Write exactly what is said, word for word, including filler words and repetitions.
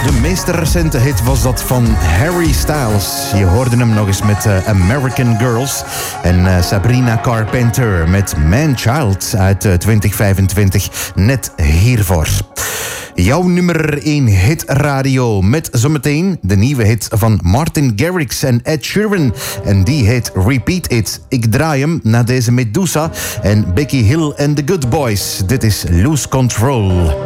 De meest recente hit was dat van Harry Styles. Je hoorde hem nog eens met uh, American Girls. En uh, Sabrina Carpenter met Man Child uit uh, twintig vijfentwintig. Net hiervoor. Jouw nummer één hitradio met zometeen de nieuwe hit van Martin Garrix en Ed Sheeran. En die heet Repeat It. Ik draai hem na deze Medusa en Becky Hill and the Good Boys. Dit is Lose Control.